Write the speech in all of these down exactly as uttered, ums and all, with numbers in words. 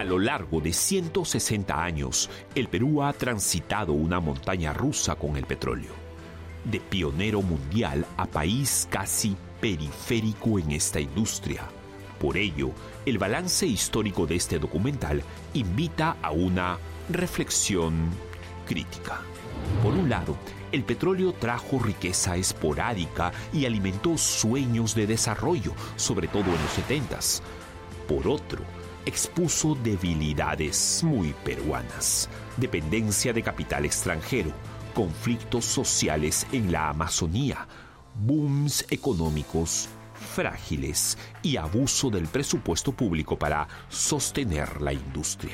A lo largo de ciento sesenta años, el Perú ha transitado una montaña rusa con el petróleo. De pionero mundial a país casi periférico en esta industria. Por ello, el balance histórico de este documental invita a una reflexión crítica. Por un lado, el petróleo trajo riqueza esporádica y alimentó sueños de desarrollo, sobre todo en los setentas. Por otro, expuso debilidades muy peruanas, dependencia de capital extranjero, conflictos sociales en la Amazonía, booms económicos frágiles y abuso del presupuesto público para sostener la industria.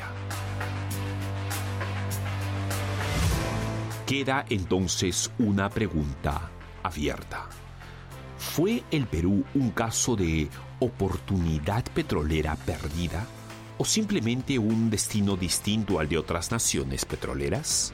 Queda entonces una pregunta abierta. ¿Fue el Perú un caso de oportunidad petrolera perdida o simplemente un destino distinto al de otras naciones petroleras?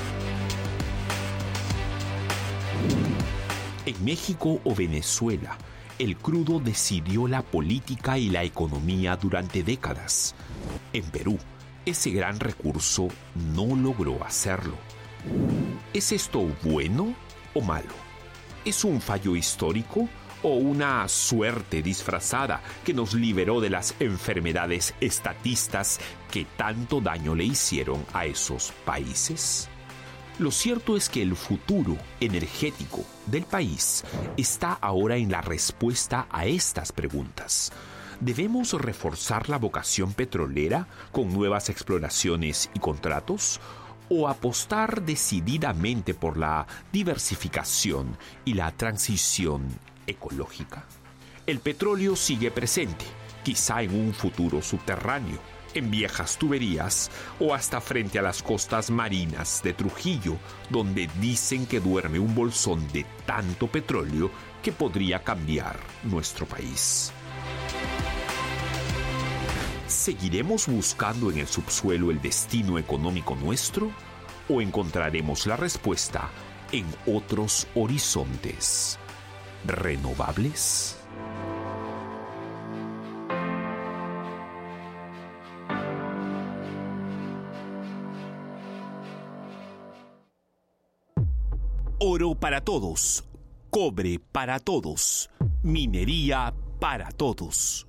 En México o Venezuela, el crudo decidió la política y la economía durante décadas. En Perú, ese gran recurso no logró hacerlo. ¿Es esto bueno o malo? ¿Es un fallo histórico o una suerte disfrazada que nos liberó de las enfermedades estatistas que tanto daño le hicieron a esos países? Lo cierto es que el futuro energético del país está ahora en la respuesta a estas preguntas. ¿Debemos reforzar la vocación petrolera con nuevas exploraciones y contratos? ¿O apostar decididamente por la diversificación y la transición ecológica? El petróleo sigue presente, quizá en un futuro subterráneo, en viejas tuberías o hasta frente a las costas marinas de Trujillo, donde dicen que duerme un bolsón de tanto petróleo que podría cambiar nuestro país. ¿Seguiremos buscando en el subsuelo el destino económico nuestro o encontraremos la respuesta en otros horizontes renovables? Oro para todos, cobre para todos, minería para todos.